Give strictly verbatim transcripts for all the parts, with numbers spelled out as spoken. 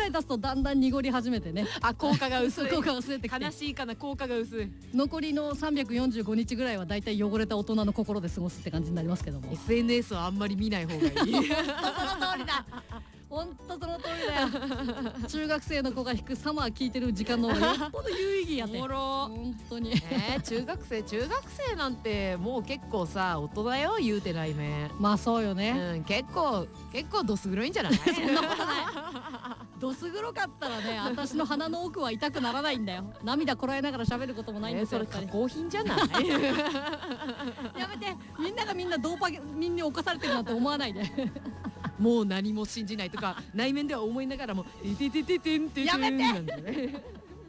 らい経つとだんだん濁り始めてね、 あ、効果が薄い効果が薄れてきて、 悲しいかな、効果が薄い。 残りのさんびゃくよんじゅうごにちぐらいはだいたい汚れた大人の心で過ごすって感じになりますけども、 エスエヌエス はあんまり見ない方がいい本当その通りだ、本当その通りだよ中学生の子が弾くサマー聴いてる時間の方がよっぽど有意義やって、 おもろ。 本当にえー、中学生中学生なんてもう結構さ大人よ、言うてないめ。 まあそうよね、 うん、結構結構どす黒いんじゃないそんなことないどす黒かったらね、私の鼻の奥は痛くならないんだよ。涙こらえながら喋ることもないんえー、 ですよ。 それ加工品じゃないやめて、みんながみんなドーパミンに侵されてるなんて思わないでもう何も信じないとか内面では思いながらも「てててててんててん」 やめてなんだね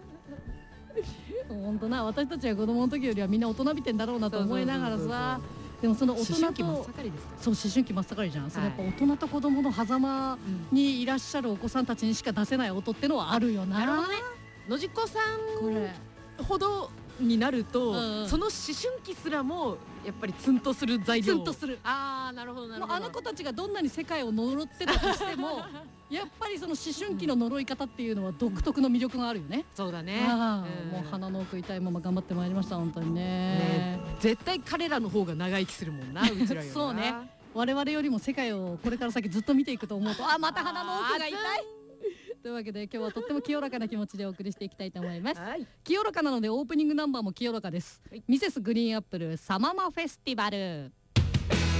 本当な、私たちは子供の時よりはみんな大人びてんだろうなと思いながらさ、でもその大人思春期真っと、 盛りですか。 そう思春期真っ盛りじゃん、そのやっぱ大人と子供の狭間にいらっしゃるお子さんたちにしか出せない音ってのはあるよな。 なるほどね。のじっこさこれんほどになると、 うんうん、 その思春期すらもやっぱりツンとする材料。 ツンとする。 ああ、なるほどなるほど。 あの子たちがどんなに世界を呪ってたとしてもやっぱりその思春期の呪い方っていうのは独特の魅力があるよね。 そうだね。 あうんもう鼻の奥痛いまま頑張ってまいりました本当にね。 ね、絶対彼らの方が長生きするもんな、うちらよりな。 そうね、我々よりも世界をこれから先ずっと見ていくと思うとあまた鼻の奥が痛いというわけで今日はとっても清らかな気持ちでお送りしていきたいと思います、はい、清らかなのでオープニングナンバーも清らかです、はい、ミセスグリーンアップルサママフェスティバル。